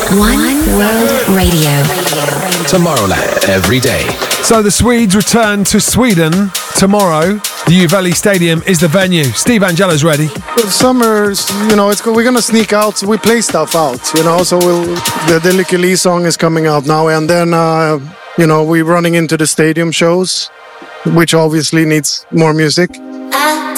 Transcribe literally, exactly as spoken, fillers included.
One World Radio. Tomorrowland every day. So the Swedes return to Sweden tomorrow. The Uvelli Stadium is the venue. Steve Angelo's ready. Summer, you know, it's we're gonna sneak out. So we play stuff out, you know. So we'll, the the Lykke Li song is coming out now, and then uh, you know we're running into the stadium shows, which obviously needs more music. I